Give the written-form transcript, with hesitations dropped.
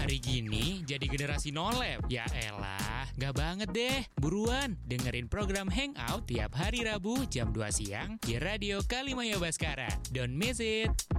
hari gini jadi generasi nolep. Ya elah, nggak banget deh. Buruan, dengerin program Hangout tiap hari Rabu jam 2 siang di Radio Kalimaya Baskara. Don't miss it!